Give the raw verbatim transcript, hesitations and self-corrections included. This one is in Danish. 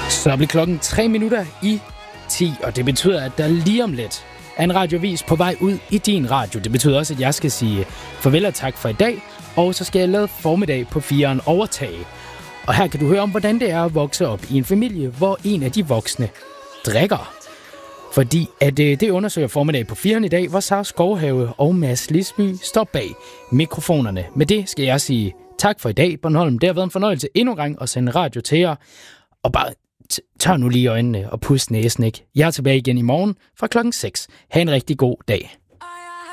Så bliver klokken tre minutter i ti, og det betyder, at der lige om lidt er en radiovis på vej ud i din radio. Det betyder også, at jeg skal sige farvel og tak for i dag, og så skal jeg lade formiddag på fireren overtage. Og her kan du høre om, hvordan det er at vokse op i en familie, hvor en af de voksne drikker. Fordi at det undersøger formiddag på fireren i dag, hvor Sara Skovhave og Mads Lisby står bag mikrofonerne. Med det skal jeg sige tak for i dag, Bornholm. Det har været en fornøjelse endnu en gang at sende radio til jer. Og bare tør nu lige øjnene og pust næsen, ikke? Jeg er tilbage igen i morgen fra klokken seks. Ha' en rigtig god dag.